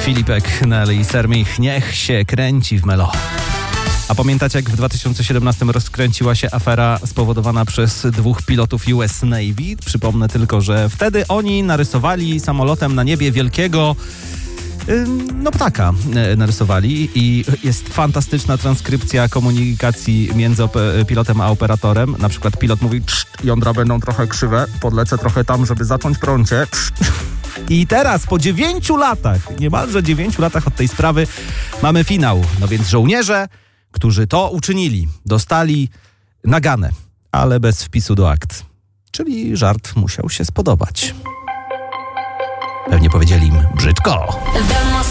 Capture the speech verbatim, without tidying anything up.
Filipek, Nelly i Sermich, niech się kręci w melo. A pamiętacie, jak w dwa tysiące siedemnastym rozkręciła się afera spowodowana przez dwóch pilotów U S Navy? Przypomnę tylko, że wtedy oni narysowali samolotem na niebie wielkiego no ptaka narysowali i jest fantastyczna transkrypcja komunikacji między op- pilotem a operatorem. Na przykład pilot mówi: jądra będą trochę krzywe, podlecę trochę tam, żeby zacząć prącie. I teraz po dziewięciu latach, niemalże dziewięciu latach od tej sprawy mamy finał. No więc żołnierze, którzy to uczynili, dostali naganę, ale bez wpisu do akt. Czyli żart musiał się spodobać. Pewnie powiedzieli im brzydko.